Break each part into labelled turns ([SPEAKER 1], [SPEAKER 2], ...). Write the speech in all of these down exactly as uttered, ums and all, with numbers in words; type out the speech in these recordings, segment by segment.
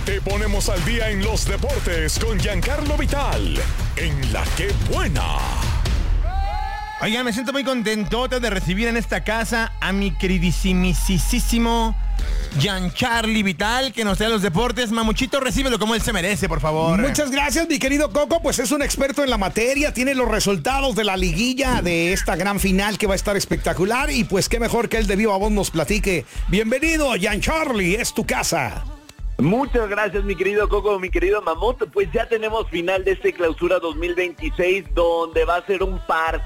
[SPEAKER 1] Te ponemos al día en los deportes con Giancarlo Vital, en La Que Buena.
[SPEAKER 2] Oigan, me siento muy contento de recibir en esta casa a mi queridísimo Giancarlo Vital, que nos trae los deportes. Mamuchito, recíbelo como él se merece, por favor.
[SPEAKER 3] Muchas gracias, mi querido Coco. Pues es un experto en la materia, tiene los resultados de la liguilla de esta gran final que va a estar espectacular. Y pues qué mejor que él de viva voz nos platique. Bienvenido, Giancarlo, es tu casa.
[SPEAKER 4] Muchas gracias, mi querido Coco, mi querido Mamut. Pues ya tenemos final de este Clausura dos mil veintiséis, donde va a ser un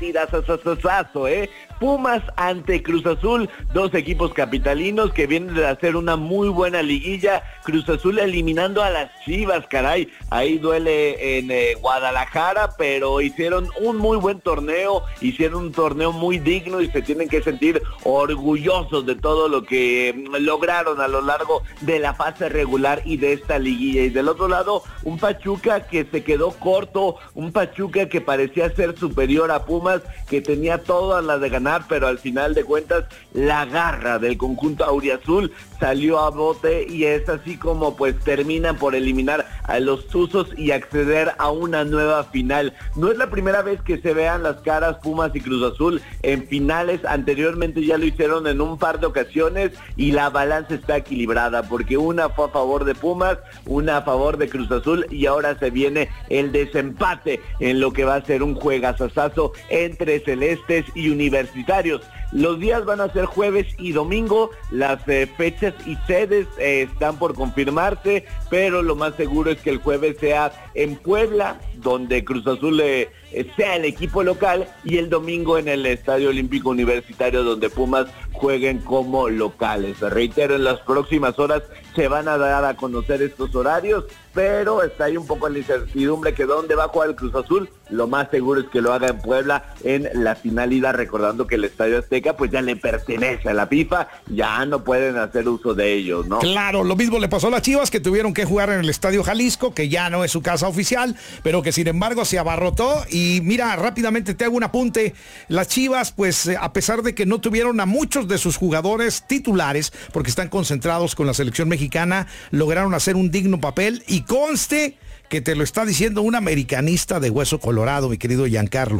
[SPEAKER 4] partidazo, ¿eh? Pumas ante Cruz Azul, dos equipos capitalinos que vienen de hacer una muy buena liguilla. Cruz Azul eliminando a las Chivas, caray. Ahí duele en eh, Guadalajara, pero hicieron un muy buen torneo, hicieron un torneo muy digno y se tienen que sentir orgullosos de todo lo que eh, lograron a lo largo de la fase regular y de esta liguilla. Y del otro lado, un Pachuca que se quedó corto, un Pachuca que parecía ser superior a Pumas, que tenía todas las de ganar, pero al final de cuentas la garra del conjunto auriazul salió a bote y es así como pues terminan por eliminar a los Tuzos y acceder a una nueva final. No es la primera vez que se vean las caras Pumas y Cruz Azul en finales, anteriormente ya lo hicieron en un par de ocasiones y la balanza está equilibrada porque una fue a favor de Pumas, una a favor de Cruz Azul y ahora se viene el desempate en lo que va a ser un juegazazazo entre celestes y universitarios. Los días van a ser jueves y domingo, las eh, fechas y sedes eh, están por confirmarse, pero lo más seguro es que el jueves sea en Puebla, donde Cruz Azul eh, sea el equipo local, y el domingo en el Estadio Olímpico Universitario, donde Pumas jueguen como locales. Reitero, en las próximas horas se van a dar a conocer estos horarios, pero está ahí un poco la incertidumbre que dónde va a jugar el Cruz Azul. Lo más seguro es que lo haga en Puebla en la finalidad, recordando que el Estadio Azteca pues ya le pertenece a la FIFA, ya no pueden hacer uso de ellos, ¿no?
[SPEAKER 3] Claro, lo mismo le pasó a las Chivas, que tuvieron que jugar en el Estadio Jalisco, que ya no es su casa oficial, pero que sin embargo se abarrotó. Y mira, rápidamente te hago un apunte. Las Chivas, pues a pesar de que no tuvieron a muchos de sus jugadores titulares, porque están concentrados con la selección mexicana, lograron hacer un digno papel, y conste que te lo está diciendo un americanista de hueso colorado, mi querido Giancarlo.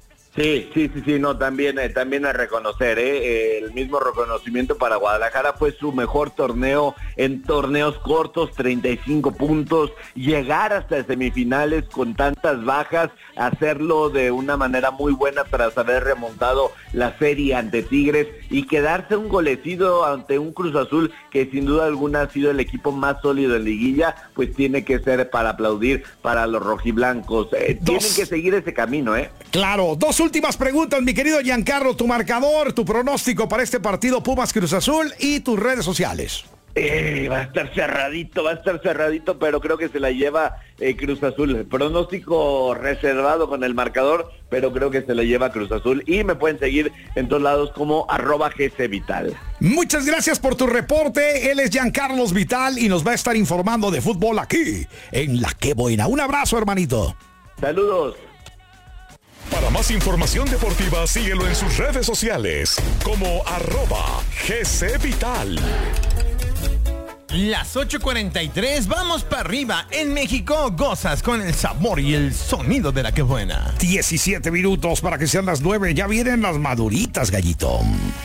[SPEAKER 4] Sí, sí, sí, sí, no, también, eh, también a reconocer, eh, el mismo reconocimiento para Guadalajara. Fue su mejor torneo en torneos cortos, treinta y cinco puntos, llegar hasta semifinales con tantas bajas, hacerlo de una manera muy buena tras haber remontado la serie ante Tigres y quedarse un golecito ante un Cruz Azul que sin duda alguna ha sido el equipo más sólido en liguilla, pues tiene que ser para aplaudir para los rojiblancos. Eh, tienen que seguir ese camino, ¿eh?
[SPEAKER 3] Claro, dos últimas preguntas, mi querido Giancarlo, tu marcador, tu pronóstico para este partido Pumas Cruz Azul y tus redes sociales.
[SPEAKER 4] Eh, va a estar cerradito, va a estar cerradito, pero creo que se la lleva eh, Cruz Azul. Pronóstico reservado con el marcador, pero creo que se la lleva Cruz Azul. Y me pueden seguir en todos lados como arroba gcvital.
[SPEAKER 3] Muchas gracias por tu reporte. Él es Giancarlo Vital y nos va a estar informando de fútbol aquí en La Que Buena. Un abrazo, hermanito.
[SPEAKER 4] Saludos.
[SPEAKER 1] Para más información deportiva, síguelo en sus redes sociales como arroba gcvital.
[SPEAKER 2] Las ocho cuarenta y tres, vamos para arriba. En México gozas con el sabor y el sonido de La Que Buena.
[SPEAKER 3] diecisiete minutos para que sean las nueve. Ya vienen las maduritas, gallito.